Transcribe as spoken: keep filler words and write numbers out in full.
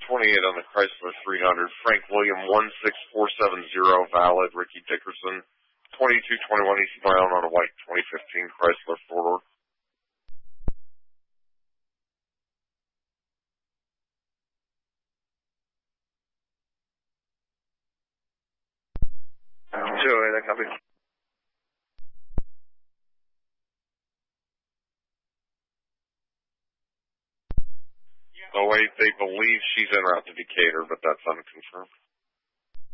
twenty-eight on the Chrysler three hundred. Frank William one six four seven zero, valid. Ricky Dickerson. twenty-two twenty-one East Brown on a white twenty fifteen Chrysler four-door. two oh eight, I copy. Oh wait, they believe she's en route to Decatur, but that's unconfirmed.